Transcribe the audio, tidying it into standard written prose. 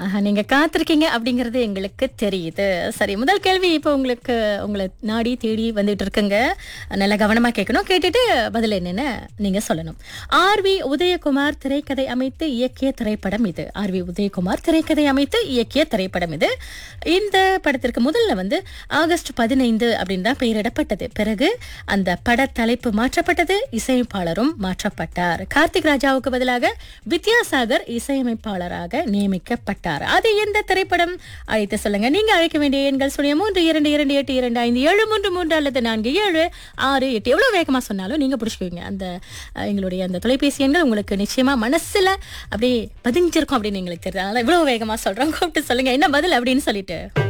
நீங்க காத்திருக்கீங்க அப்படிங்கறது எங்களுக்கு தெரியுது. சரி, முதல் கேள்வி இப்போ உங்களுக்கு உங்களை நாடி தேடி வந்துட்டு இருக்குங்க. நல்லா கவனமா கேட்கணும். கேட்டுட்டு பதில் என்னன்னு நீங்க சொல்லணும். ஆர்.வி. உதயகுமார் திரைக்கதை அமைத்து இயக்கிய திரைப்படம் இது. ஆர்.வி. உதயகுமார் திரைக்கதை அமைத்து இயக்கிய திரைப்படம் இது. இந்த படத்திற்கு முதல்ல ஆகஸ்ட் 15 அப்படின்னு தான் பெயரிடப்பட்டது. பிறகு அந்த பட தலைப்பு மாற்றப்பட்டது, இசையமைப்பாளரும் மாற்றப்பட்டார். கார்த்திக் ராஜாவுக்கு பதிலாக வித்யாசாகர் இசையமைப்பாளராக நியமிக்கப்பட்டார். அது எந்த திரைப்படம்? அழைத்து சொல்லுங்க. நீங்க அழைக்க வேண்டிய எண்கள் 0322822573 அல்லது 4768. எவ்வளவு வேகமா சொன்னாலும் நீங்க பிடிச்சுக்குவீங்க. அந்த எங்களுடைய அந்த தொலைபேசி எண்கள் உங்களுக்கு நிச்சயமா மனசுல அப்படியே பதிஞ்சிருக்கும் அப்படின்னு எங்களுக்கு தெரியும். அதனால இவ்வளவு வேகமா சொல்றோம். கூப்பிட்டு சொல்லுங்க என்ன பதில் அப்படின்னு சொல்லிட்டு.